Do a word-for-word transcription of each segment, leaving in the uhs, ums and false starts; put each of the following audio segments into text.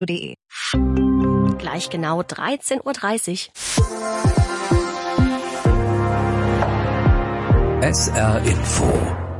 punkt de. Gleich genau dreizehn Uhr dreißig. S R Info.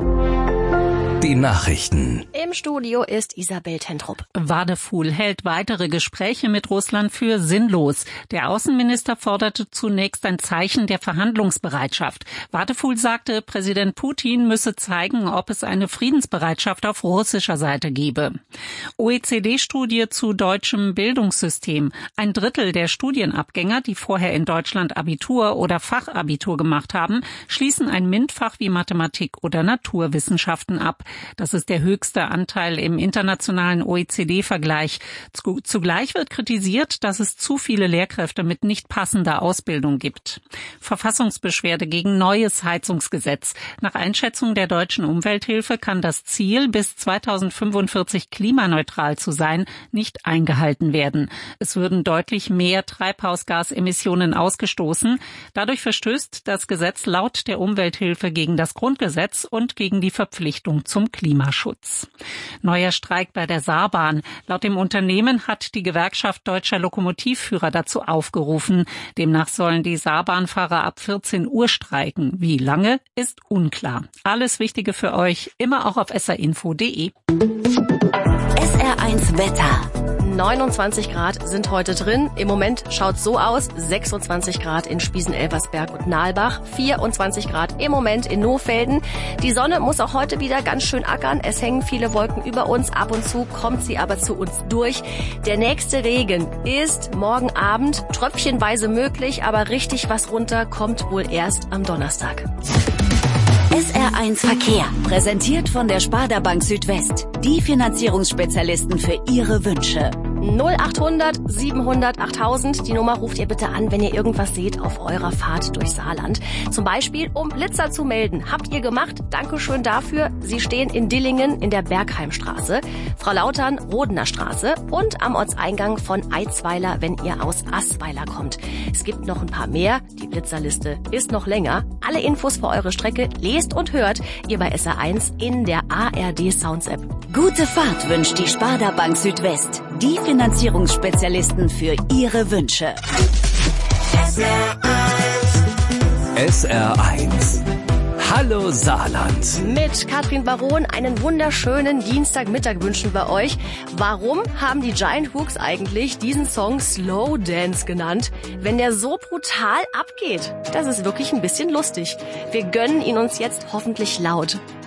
Die Nachrichten. Im Studio ist Isabel Tentrup. Wadefuhl hält weitere Gespräche mit Russland für sinnlos. Der Außenminister forderte zunächst ein Zeichen der Verhandlungsbereitschaft. Wadefuhl sagte, Präsident Putin müsse zeigen, ob es eine Friedensbereitschaft auf russischer Seite gebe. O E C D-Studie zu deutschem Bildungssystem. Ein Drittel der Studienabgänger, die vorher in Deutschland Abitur oder Fachabitur gemacht haben, schließen ein MINT-Fach wie Mathematik oder Naturwissenschaften ab. Das ist der höchste Anteil im internationalen O E C D-Vergleich. Zugleich wird kritisiert, dass es zu viele Lehrkräfte mit nicht passender Ausbildung gibt. Verfassungsbeschwerde gegen neues Heizungsgesetz. Nach Einschätzung der Deutschen Umwelthilfe kann das Ziel, bis zweitausendfünfundvierzig klimaneutral zu sein, nicht eingehalten werden. Es würden deutlich mehr Treibhausgasemissionen ausgestoßen. Dadurch verstößt das Gesetz laut der Umwelthilfe gegen das Grundgesetz und gegen die Verpflichtung zum Klimaschutz. Neuer Streik bei der Saarbahn. Laut dem Unternehmen hat die Gewerkschaft Deutscher Lokomotivführer dazu aufgerufen. Demnach sollen die Saarbahnfahrer ab vierzehn Uhr streiken. Wie lange, ist unklar. Alles Wichtige für euch, immer auch auf s r info punkt de. S R eins Wetter. neunundzwanzig Grad sind heute drin. Im Moment schaut's so aus. sechsundzwanzig Grad in Spiesen-Elversberg und Nalbach. vierundzwanzig Grad im Moment in Nohfelden. Die Sonne muss auch heute wieder ganz schön ackern. Es hängen viele Wolken über uns. Ab und zu kommt sie aber zu uns durch. Der nächste Regen ist morgen Abend tröpfchenweise möglich, aber richtig was runter kommt wohl erst am Donnerstag. S R eins Verkehr, präsentiert von der Sparda Bank Südwest. Die Finanzierungsspezialisten für Ihre Wünsche. null achthundert siebenhundert achttausend. Die Nummer ruft ihr bitte an, wenn ihr irgendwas seht auf eurer Fahrt durch Saarland. Zum Beispiel, um Blitzer zu melden. Habt ihr gemacht? Dankeschön dafür. Sie stehen in Dillingen in der Bergheimstraße, Frau Lautern, Rodener Straße und am Ortseingang von Eitzweiler, wenn ihr aus Assweiler kommt. Es gibt noch ein paar mehr. Die Blitzerliste ist noch länger. Alle Infos für eure Strecke lest und hört ihr bei S R eins in der A R D Sounds App. Gute Fahrt wünscht die Sparda Bank Südwest. Die Finanzierungsspezialisten für Ihre Wünsche. S R eins. S R eins. Hallo Saarland. Mit Katrin Baron einen wunderschönen Dienstagmittag wünschen wir euch. Warum haben die Giant Hooks eigentlich diesen Song Slow Dance genannt, wenn der so brutal abgeht? Das ist wirklich ein bisschen lustig. Wir gönnen ihn uns jetzt hoffentlich laut.